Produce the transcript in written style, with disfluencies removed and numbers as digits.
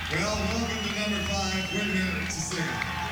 Well, welcome to number 5. We're here to sing.